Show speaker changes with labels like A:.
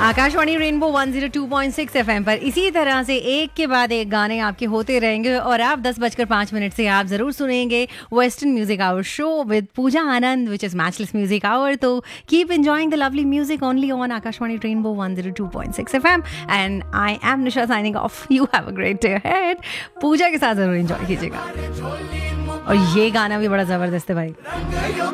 A: Akashvani rainbow 102.6 FM पर इसी तरह से एक के बाद एक गाने आपके होते रहेंगे और आप 10:05 से आप जरूर सुनेंगे western music our show with Puja Anand which is matchless music our. तो keep enjoying the lovely music only on Akashvani rainbow 102.6 FM and I am Nisha signing off. You have a great day ahead. पूजा के साथ जरूर enjoy कीजिएगा. और ये गाना भी बड़ा जबरदस्त है भाई.